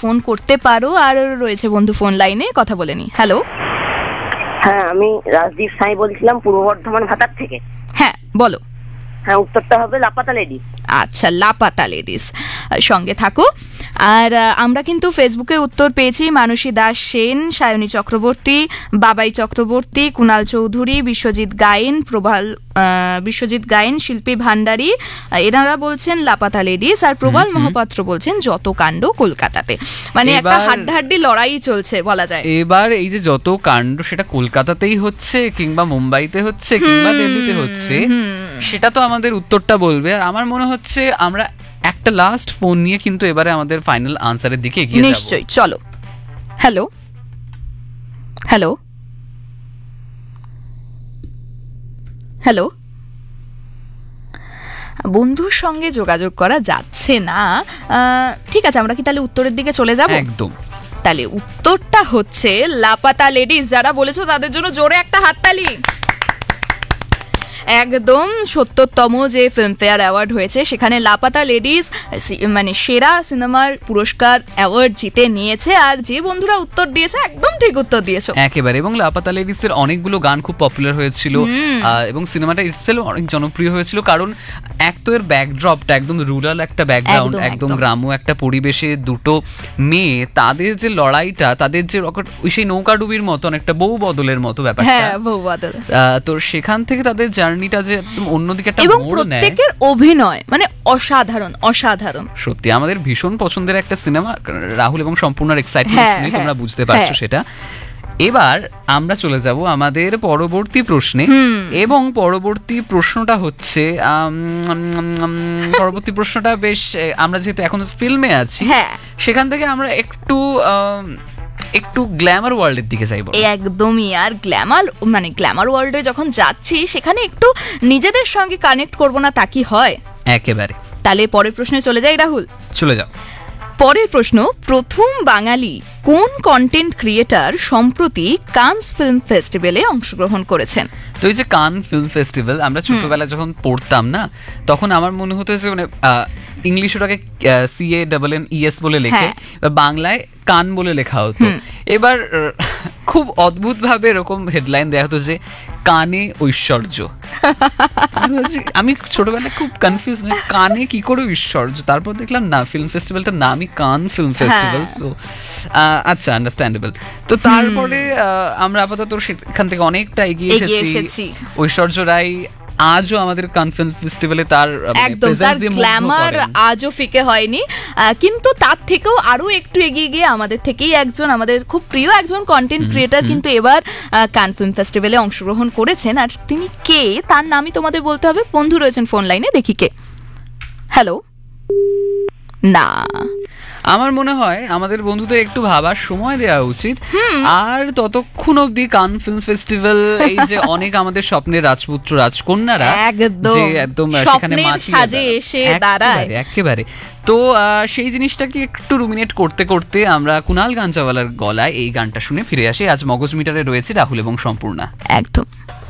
Phone করতে পারো। আর রয়েছে বন্ধু ফোন লাইনে, কথা বলে নি। হ্যালো, হ্যাঁ আমি রাজদীপ সাঁই বলছিলাম পূর্ব বর্ধমান ভাতার থেকে। হ্যাঁ বলো। হ্যাঁ উত্তরটা হবে লাপাতা লেডিস। আচ্ছা, লাপাতা লেডিস, সঙ্গে থাকো। আর আমরা কিন্তু ফেসবুকে উত্তর পেয়েছি মানসী দাস সেন, সায়নী চক্রবর্তী, বাবাই চক্রবর্তী, কুণাল চৌধুরী, বিশ্বজিৎ গায়েন, শিল্পী ভান্ডারী, এনারা বলছেন লাপাতা লেডিস। আর প্রবাল মহাপাত্র বলছেন যত কাণ্ড কলকাতাতে। মানে একটা হাড্ডাহাড্ডি লড়াই চলছে বলা যায়। এবার এই যে যত কাণ্ড, সেটা কলকাতাতেই হচ্ছে কিংবা মুম্বাইতে হচ্ছে কিংবা দিল্লিতে হচ্ছে, সেটা তো আমাদের উত্তরটা বলবে। আর আমার মনে হচ্ছে আমরা একটা লাস্ট ফোন নিয়ে কিন্তু এবারে আমাদের ফাইনাল আনসারের দিকে এগিয়ে যাব। নিশ্চয়ই, চলো। হ্যালো হ্যালো হ্যালো, বন্ধুর সঙ্গে যোগাযোগ করা যাচ্ছে না। ঠিক আছে, আমরা কি তাহলে উত্তরের দিকে চলে যাব? একদম। তাহলে উত্তরটা হচ্ছে লাপাতা লেডিস। যারা বলেছো তাদের জন্য জোরে একটা হাততালি। একদম ৭০তম যে ফিল্মফেয়ার অ্যাওয়ার্ড হয়েছে সেখানে লাপাতা লেডিস মানে সেরা সিনেমার পুরস্কার অ্যাওয়ার্ড জিতে নিয়েছে। আর যে বন্ধুরা উত্তর দিয়েছো একদম ঠিক উত্তর দিয়েছো একেবারে। এবং লাপাতা লেডিসের অনেকগুলো গান খুব পপুলার হয়েছিল এবং সিনেমাটা ইটসেলফ অনেক জনপ্রিয় হয়েছিল, কারণ এক তো এর ব্যাকড্রপটা একদম রুরাল একটা ব্যাকগ্রাউন্ড, একদম গ্রাম্য একটা পরিবেশে দুটো মেয়ে, তাদের যে লড়াইটা, তাদের যে সেই নৌকাডুবির মতো অনেকটা বউ বদলের মতো ব্যাপারটা, বউ বদল, তো সেখান থেকে তাদের জার্নিটা যে অন্যদিকে একটা এবং মোড় নেয়। প্রত্যেকের অভিনয় মানে অসাধারণ অসাধারণ। সত্যি আমাদের ভীষণ পছন্দের একটা সিনেমা। রাহুল এবং সম্পূর্ণার এক্সাইটমেন্ট শুনে তোমরা বুঝতে পারছো সেটা। এবার আমরা চলে যাব আমাদের পরবর্তী প্রশ্নে, এবং পরবর্তী প্রশ্নটা হচ্ছে পরবর্তী প্রশ্নটা বেশ, আমরা যেহেতু এখন ফিল্মে আছি সেখান থেকে আমরা একটু গ্ল্যামার ওয়ার্ল্ডের দিকে যাইব। একদমই। আর গ্ল্যামার ওয়ার্ল্ডে যখন যাচ্ছি সেখানে একটু নিজেদের সঙ্গে কানেক্ট করব না, তা কি হয়? একেবারে। তাহলে পরের প্রশ্নে চলে যাই রাহুল। চলে যাও। পরের প্রশ্ন, প্রথম বাঙালি কোন কন্টেন্ট ক্রিয়েটর সম্প্রতি কানস ফিল্ম ফেস্টিভ্যালে অংশগ্রহণ করেছেন? তো এই যে কান ফিল্ম ফেস্টিভ্যাল, আমরা ছোটবেলায় যখন পড়তাম না, তখন আমার মনে হতো যে মানে ইংলিশ ওটাকে CANNES বলে লেখে, বাংলায় কান বলে লেখা হতো। এবার খুব অদ্ভুত ভাবে এরকম হেডলাইন দেওয়া হতো যে কানে ঐশ্বর্য। আমি ছোটবেলায় খুব কনফিউজ, কানে কি করে ঐশ্বর্য। তারপর দেখলাম না, ফিল্ম ফেস্টিভ্যালটার নামই কান ফিল্ম ফেস্টিভ্যাল। সো আচ্ছা, আন্ডারস্ট্যান্ডেবল। তো তারপরে আমরা আপাতত সেখান থেকে অনেকটা এগিয়ে এসেছি। ঐশ্বর্য রায় আজও আমাদের কান ফিল্ম ফেস্টিভ্যালে তার গ্ল্যামার আজও ফিকে হয়নি, কিন্তু তার থেকেও আরো একটু এগিয়ে গিয়ে আমাদের থেকেই একজন, আমাদের খুব প্রিয় একজন কন্টেন্ট ক্রিয়েটর কিন্তু এবার কান ফিল্ম ফেস্টিভ্যালে অংশগ্রহণ করেছেন। আর তিনি কে, তার নামই তোমাদের বলতে হবে। বন্ধু রয়েছেন ফোন লাইনে, দেখি কে। হ্যালো, না, আমার মনে হয় আমাদের বন্ধুদের একটু ভাবার সময় দেওয়া উচিত। আর ততক্ষণ অবধি কান ফিল্ম ফেস্টিভ্যাল, এই যে অনেক আমাদের স্বপ্নের রাজপুত্র রাজকন্যারা যে একদম সেখানে সাজে এসে দাঁড়ায়, একেবারে। তো সেই জিনিসটাকে একটু রুমিনেট করতে করতে আমরা কুনাল গাঞ্জাওয়ালার গলায় এই গানটা শুনে ফিরে আসি। আজ মগজ মিটারে রয়েছে রাহুল এবং সম্পূর্ণা। একদম।